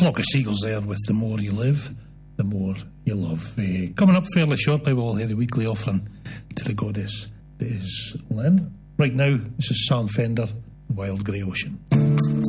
Flock of Seagulls there with The More You Live, The More You Love. Coming up fairly shortly, we'll hear the weekly offering to the goddess that is Lynn. Right now, this is Sam Fender, Wild Grey Ocean.